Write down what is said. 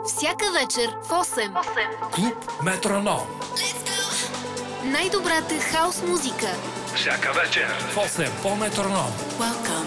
Всяка вечер в 8. Клуб Метроном. Най-добрата хаус музика. Всяка вечер в 8 по Метроном. Welcome.